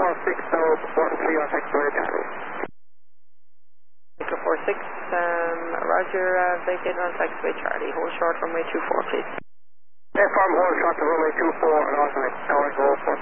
6013 on taxiway Charlie. 246, Roger, vacate on taxiway Charlie. Hold short runway 24, please. Inform hold short to runway 24 and alternate. Tower go 4.